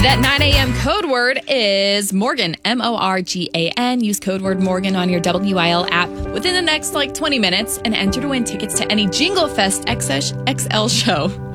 That 9 a.m. code word is Morgan, Morgan. Use code word Morgan on your WIL app within the next 20 minutes and enter to win tickets to any Jingle Fest XL show.